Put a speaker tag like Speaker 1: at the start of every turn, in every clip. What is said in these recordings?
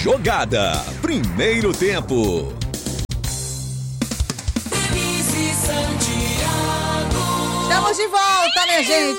Speaker 1: Jogada. Primeiro tempo.
Speaker 2: Estamos de volta, minha gente.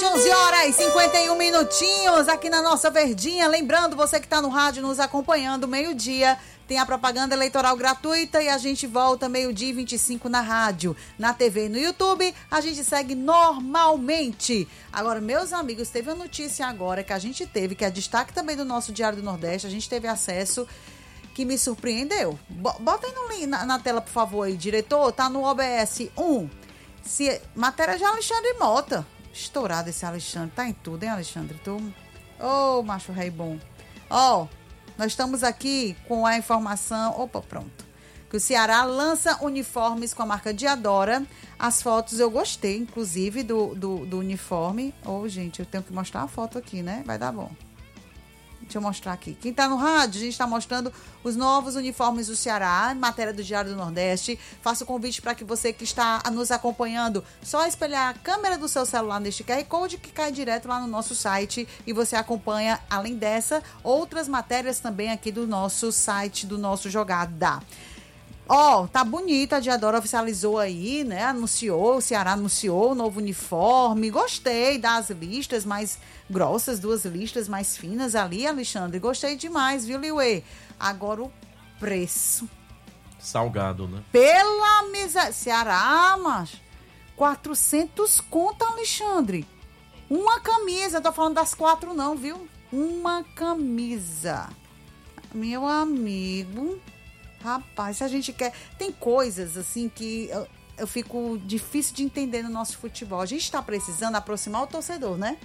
Speaker 2: 11h51 aqui na nossa Verdinha. Lembrando, você que está no rádio nos acompanhando, meio-dia tem a propaganda eleitoral gratuita e a gente volta 12h25 na rádio, na TV e no YouTube. A gente segue normalmente. Agora, meus amigos, teve uma notícia agora que a gente teve, que é destaque também do nosso Diário do Nordeste. A gente teve acesso, que me surpreendeu. Bota aí no link, na tela, por favor, aí, diretor. Tá no OBS 1. Matéria de Alexandre Mota. Estourado esse Alexandre. Tá em tudo, hein, Alexandre? Ô, macho rei bom. Nós estamos aqui com a informação... Opa, pronto. Que o Ceará lança uniformes com a marca Diadora. As fotos eu gostei, inclusive, do uniforme. Gente, eu tenho que mostrar a foto aqui, né? Vai dar bom. Deixa eu mostrar aqui. Quem está no rádio, a gente está mostrando os novos uniformes do Ceará, matéria do Diário do Nordeste. Faço o convite para que você que está nos acompanhando, só espelhar a câmera do seu celular neste QR Code que cai direto lá no nosso site e você acompanha, além dessa, outras matérias também aqui do nosso site, do nosso Jogada. Tá bonita, a Diadora oficializou aí, né? O Ceará anunciou o novo uniforme. Gostei das listas mais grossas, 2 listas mais finas ali, Alexandre. Gostei demais, viu, Liuê? Agora o preço.
Speaker 3: Salgado, né?
Speaker 2: Pela miséria. Ceará, mas 400 conto, Alexandre. Uma camisa, tô falando das 4 não, viu? Uma camisa. Meu amigo... Rapaz, se a gente quer... Tem coisas, assim, que eu fico difícil de entender no nosso futebol. A gente está precisando aproximar o torcedor, né?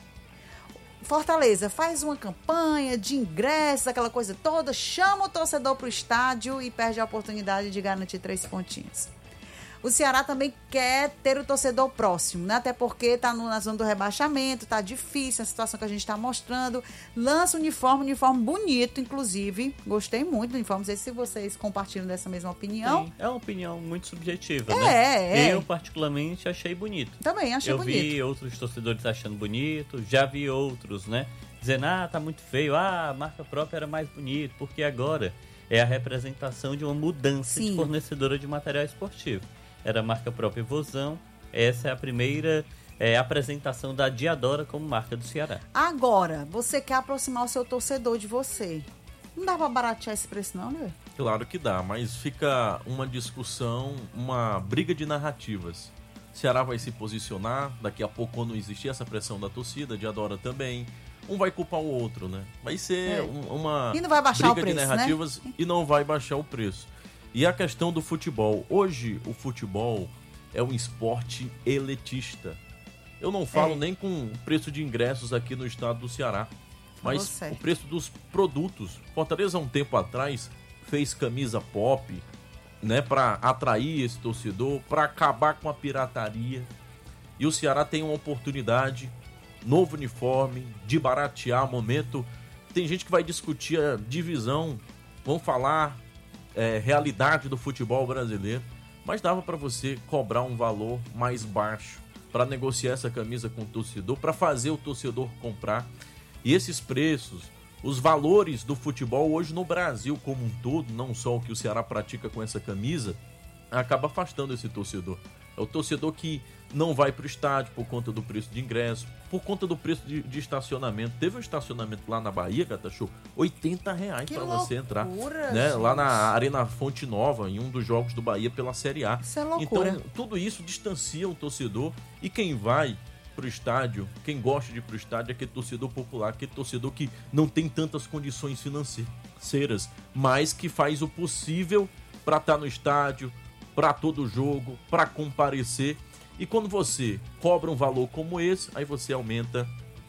Speaker 2: Fortaleza, faz uma campanha de ingressos, aquela coisa toda, chama o torcedor para o estádio e perde a oportunidade de garantir 3 pontinhos. O Ceará também quer ter o torcedor próximo, né? Até porque está na zona do rebaixamento, está difícil a situação que a gente está mostrando. Lança uniforme bonito, inclusive. Gostei muito do uniforme. Não sei se vocês compartilham dessa mesma opinião.
Speaker 3: Sim, é uma opinião muito subjetiva, né?
Speaker 2: É.
Speaker 3: Eu, particularmente, achei bonito.
Speaker 2: Também achei bonito.
Speaker 3: Eu vi outros torcedores achando bonito, já vi outros, né? Dizendo, tá muito feio, a marca própria era mais bonito, porque agora é a representação de uma mudança de fornecedora de material esportivo. Era a marca própria Vozão. Essa é a primeira apresentação da Diadora como marca do Ceará.
Speaker 2: Agora, você quer aproximar o seu torcedor de você. Não dá pra baratear esse preço não, né?
Speaker 3: Claro que dá, mas fica uma discussão, uma briga de narrativas. O Ceará vai se posicionar, daqui a pouco, quando existir essa pressão da torcida, Diadora também. Um vai culpar o outro, né? Vai ser uma
Speaker 2: e não vai baixar
Speaker 3: briga
Speaker 2: o preço,
Speaker 3: de narrativas,
Speaker 2: né?
Speaker 3: E não vai baixar o preço. E a questão do futebol. Hoje, o futebol é um esporte elitista. Eu não falo nem com o preço de ingressos aqui no estado do Ceará, mas o preço dos produtos. Fortaleza, há um tempo atrás, fez camisa pop, né, para atrair esse torcedor, para acabar com a pirataria. E o Ceará tem uma oportunidade, novo uniforme, de baratear o momento. Tem gente que vai discutir a divisão, vão falar... realidade do futebol brasileiro, mas dava para você cobrar um valor mais baixo para negociar essa camisa com o torcedor, para fazer o torcedor comprar. E esses preços, os valores do futebol hoje no Brasil como um todo, não só o que o Ceará pratica com essa camisa, acaba afastando esse torcedor. É o torcedor que não vai para o estádio por conta do preço de ingresso, por conta do preço de estacionamento. Teve um estacionamento lá na Bahia, Gata Show, R$80 para você entrar, né? Lá na Arena Fonte Nova, em um dos jogos do Bahia pela Série A.
Speaker 2: Isso é loucura.
Speaker 3: Então, tudo isso distancia o torcedor, e quem vai pro estádio, quem gosta de ir pro estádio é aquele torcedor popular, aquele torcedor que não tem tantas condições financeiras, mas que faz o possível para estar no estádio, para todo jogo, para comparecer. E quando você cobra um valor como esse, aí você aumenta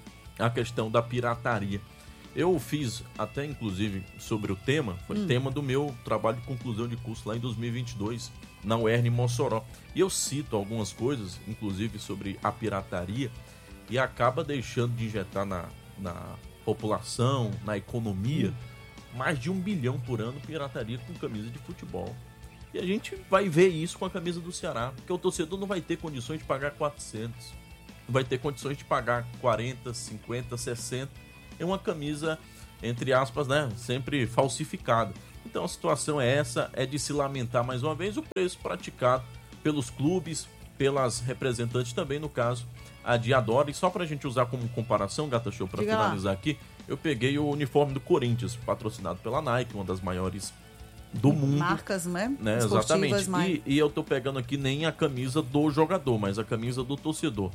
Speaker 3: a questão da pirataria. Eu fiz até, inclusive, sobre o tema, foi tema do meu trabalho de conclusão de curso lá em 2022, na UERN Mossoró. E eu cito algumas coisas, inclusive sobre a pirataria, e acaba deixando de injetar na população, na economia, mais de 1 bilhão por ano pirataria com camisa de futebol. E a gente vai ver isso com a camisa do Ceará, porque o torcedor não vai ter condições de pagar 400, não vai ter condições de pagar 40, 50, 60. É uma camisa entre aspas, né, sempre falsificada. Então a situação é essa, é de se lamentar mais uma vez o preço praticado pelos clubes, pelas representantes também, no caso, a Diadora. E só pra gente usar como comparação, Gata Show, pra finalizar aqui, eu peguei o uniforme do Corinthians, patrocinado pela Nike, uma das maiores do mundo.
Speaker 2: Marcas, né?
Speaker 3: Exatamente. E eu tô pegando aqui nem a camisa do jogador, mas a camisa do torcedor.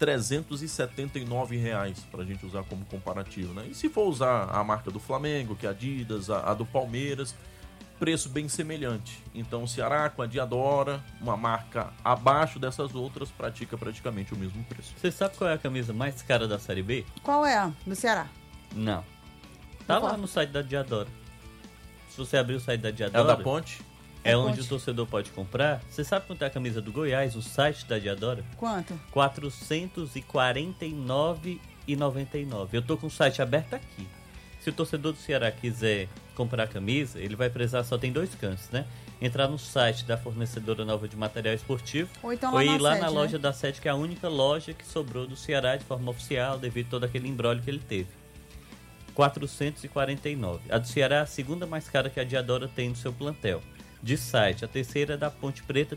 Speaker 3: R$379 pra gente usar como comparativo, né? E se for usar a marca do Flamengo, que é a Adidas, a do Palmeiras, preço bem semelhante. Então o Ceará com a Diadora, uma marca abaixo dessas outras, pratica praticamente o mesmo preço.
Speaker 4: Você sabe qual é a camisa mais cara da Série B?
Speaker 2: Qual é a do Ceará?
Speaker 4: Não. Tá lá no site da Diadora. Se você abrir o site da Diadora...
Speaker 3: É a da Ponte?
Speaker 4: É onde o torcedor pode comprar. Você sabe quanto é a camisa do Goiás, o site da Diadora?
Speaker 2: Quanto?
Speaker 4: R$449,99. Eu tô com o site aberto aqui. Se o torcedor do Ceará quiser comprar a camisa, ele vai precisar, só tem 2 cantos, né? Entrar no site da fornecedora nova de material esportivo
Speaker 2: ou então
Speaker 4: ir lá na
Speaker 2: sede,
Speaker 4: loja
Speaker 2: né?
Speaker 4: da sede, que é a única loja que sobrou do Ceará de forma oficial, devido a todo aquele imbróglio que ele teve. R$449. A do Ceará é a segunda mais cara que a Diadora tem no seu plantel. De site, a terceira é da Ponte Preta,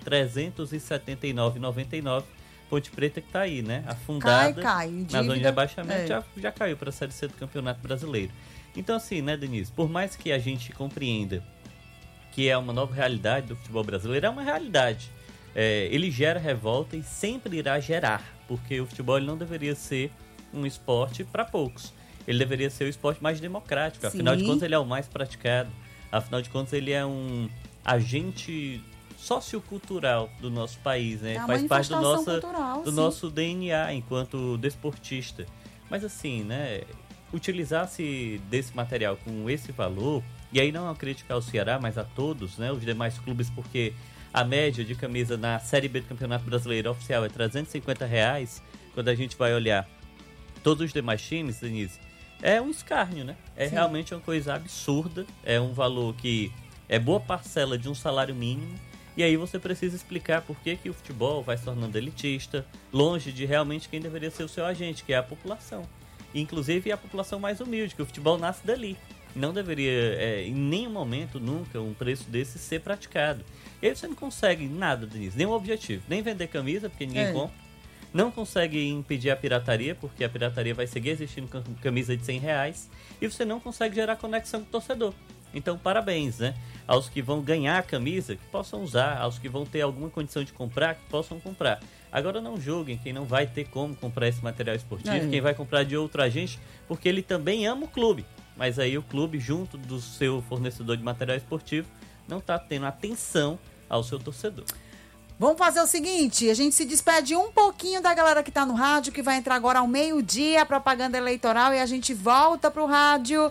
Speaker 4: R$379,99. Ponte Preta que tá aí, né? Afundada
Speaker 2: cai.
Speaker 4: Na zona de rebaixamento, já caiu para a Série C do Campeonato Brasileiro. Então assim, né, Denise? Por mais que a gente compreenda que é uma nova realidade do futebol brasileiro, é uma realidade. Ele gera revolta e sempre irá gerar, porque o futebol ele não deveria ser um esporte para poucos. Ele deveria ser o esporte mais democrático.
Speaker 2: Sim.
Speaker 4: Afinal de contas, ele é o mais praticado. Afinal de contas, ele é um agente sociocultural do nosso país, né? Faz parte do nosso DNA enquanto desportista. Mas assim, né? Utilizar-se desse material com esse valor, e aí não é uma crítica ao Ceará, mas a todos, né? Os demais clubes, porque a média de camisa na Série B do Campeonato Brasileiro oficial é R$350. Quando a gente vai olhar todos os demais times, Denise, é um escárnio, né?
Speaker 2: Sim.
Speaker 4: Realmente uma coisa absurda. É um valor que é boa parcela de um salário mínimo. E aí você precisa explicar por que o futebol vai se tornando elitista, longe de realmente quem deveria ser o seu agente, que é a população. Inclusive a população mais humilde, que o futebol nasce dali. Não deveria, em nenhum momento, nunca, um preço desse ser praticado. E aí você não consegue nada, Denise, nenhum objetivo. Nem vender camisa, porque ninguém compra. Não consegue impedir a pirataria, porque a pirataria vai seguir existindo com camisa de R$100. E você não consegue gerar conexão com o torcedor. Então, parabéns, né? Aos que vão ganhar a camisa, que possam usar. Aos que vão ter alguma condição de comprar, que possam comprar. Agora não julguem quem não vai ter como comprar esse material esportivo, quem vai comprar de outro agente, porque ele também ama o clube. Mas aí o clube, junto do seu fornecedor de material esportivo, não está tendo atenção ao seu torcedor.
Speaker 2: Vamos fazer o seguinte, a gente se despede um pouquinho da galera que tá no rádio, que vai entrar agora ao meio-dia, a propaganda eleitoral, e a gente volta pro rádio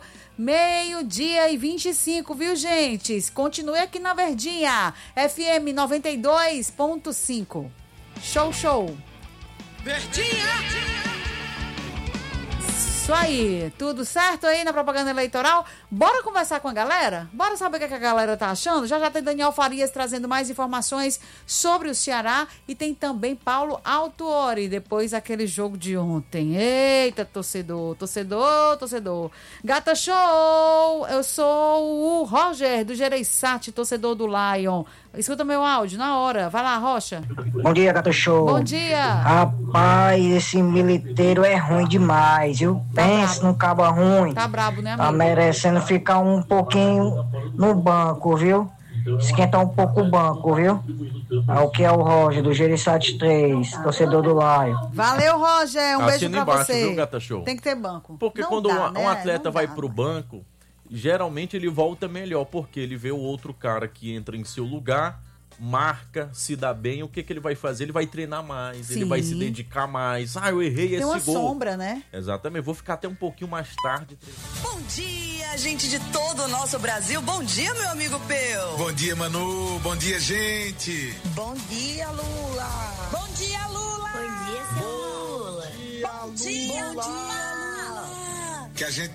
Speaker 2: 12:25, viu, gente? Continue aqui na Verdinha, FM 92.5. Show!
Speaker 1: Verdinha!
Speaker 2: Isso aí, tudo certo aí na propaganda eleitoral? Bora conversar com a galera? Bora saber o que a galera tá achando? Já tem Daniel Farias trazendo mais informações sobre o Ceará e tem também Paulo Autuori, depois daquele jogo de ontem. Eita, torcedor. Gata Show, eu sou o Roger do Gereissati, torcedor do Lion. Escuta meu áudio na hora. Vai lá, Rocha.
Speaker 5: Bom dia, Gata Show.
Speaker 2: Bom dia.
Speaker 5: Rapaz, esse militeiro é ruim demais, viu? Pensa num cabo ruim.
Speaker 2: Tá brabo, né, amigo?
Speaker 5: Tá merecendo ficar um pouquinho no banco, viu? Esquentar um pouco o banco, viu? O que é o Roger, do Gereissati 3, torcedor do Lion.
Speaker 2: Valeu, Roger. Um beijo pra
Speaker 3: embaixo,
Speaker 2: você.
Speaker 3: Viu, Gata Show?
Speaker 2: Tem que ter banco.
Speaker 3: Porque
Speaker 2: não
Speaker 3: quando
Speaker 2: dá,
Speaker 3: um atleta vai pro
Speaker 2: né?
Speaker 3: banco, geralmente ele volta melhor, porque ele vê o outro cara que entra em seu lugar, marca, se dá bem, o que ele vai fazer? Ele vai treinar mais, ele vai se dedicar mais. Eu errei esse gol.
Speaker 2: Tem uma sombra, né?
Speaker 3: Exatamente, vou ficar até um pouquinho mais tarde.
Speaker 6: Bom dia, gente de todo o nosso Brasil. Bom dia, meu amigo Peu.
Speaker 7: Bom dia, Manu. Bom dia, gente.
Speaker 6: Bom dia, Lula.
Speaker 8: Bom dia, Lula.
Speaker 6: Bom dia, seu Lula.
Speaker 7: Bom dia,
Speaker 6: Bom dia, Lula.
Speaker 7: Que a gente